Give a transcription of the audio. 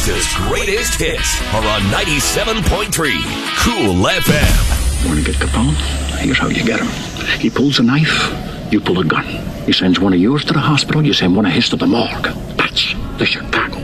Texas' greatest hits are on 97.3 Cool FM. You want to get Capone? Here's how you get him. He pulls a knife, you pull a gun. He sends one of yours to the hospital, you send one of his to the morgue. That's the Chicago